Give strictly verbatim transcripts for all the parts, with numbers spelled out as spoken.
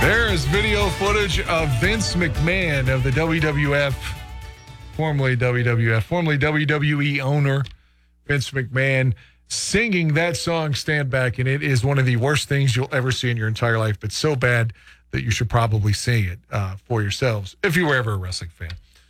There is video footage of Vince McMahon of the W W F, formerly W W F, formerly W W E owner, Vince McMahon, singing that song, Stand Back, and it is one of the worst things you'll ever see in your entire life, but so bad that you should probably sing it uh, for yourselves, if you were ever a wrestling fan.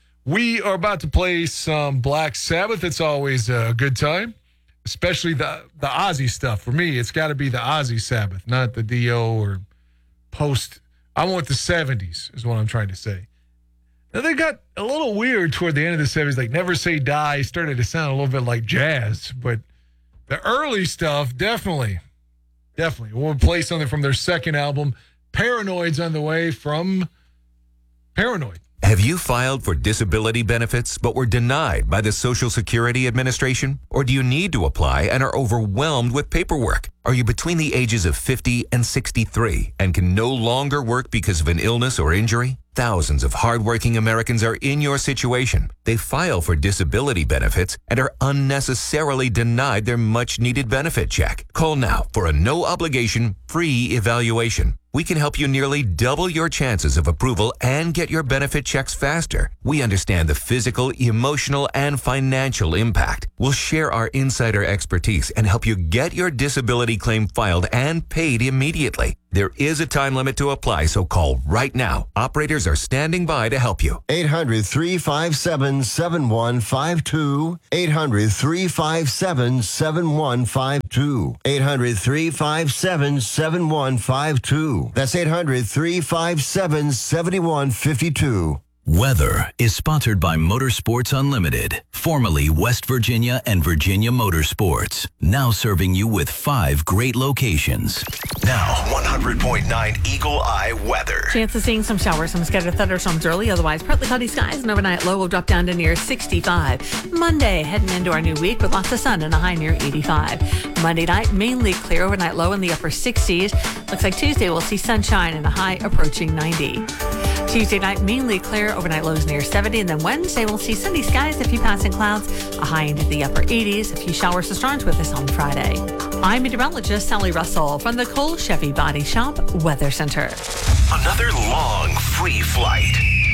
We are about to play some Black Sabbath. It's always a good time, especially the, the Ozzy stuff. For me, it's got to be the Ozzy Sabbath, not the Dio or post. I want the seventies is what I'm trying to say. Now, they got a little weird toward the end of the seventies, like Never Say Die started to sound a little bit like jazz, but the early stuff, definitely, definitely. We'll play something from their second album, Paranoid's on the way from Paranoid. Have you filed for disability benefits but were denied by the Social Security Administration? Or do you need to apply and are overwhelmed with paperwork? Are you between the ages of fifty and sixty-three and can no longer work because of an illness or injury? Thousands of hardworking Americans are in your situation. They file for disability benefits and are unnecessarily denied their much-needed benefit check. Call now for a no-obligation, free evaluation. We can help you nearly double your chances of approval and get your benefit checks faster. We understand the physical, emotional, and financial impact. We'll share our insider expertise and help you get your disability claim filed and paid immediately. There is a time limit to apply, so call right now. Operators are standing by to help you. eight hundred, three five seven, seven one five two. eight hundred, three five seven, seven one five two. eight hundred, three five seven, seven one five two. That's eight hundred, three five seven, seven one five two. Weather is sponsored by Motorsports Unlimited, formerly West Virginia and Virginia Motorsports, now serving you with five great locations. Now, one hundred point nine Eagle Eye weather. Chance of seeing some showers, some scattered thunderstorms early, otherwise partly cloudy skies, and overnight low will drop down to near sixty-five. Monday, heading into our new week with lots of sun and a high near eighty-five. Monday night, mainly clear, overnight low in the upper sixties. Looks like Tuesday we'll see sunshine and a high approaching ninety. Tuesday night, mainly clear, overnight lows near seventy, and then Wednesday we'll see sunny skies, a few passing clouds, a high into the upper eighties, a few showers to start with us on Friday. I'm meteorologist Sally Russell from the Cole Chevy Body Shop Weather Center. Another long free flight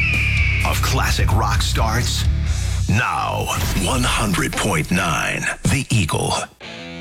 of classic rock starts now. one hundred point nine The Eagle.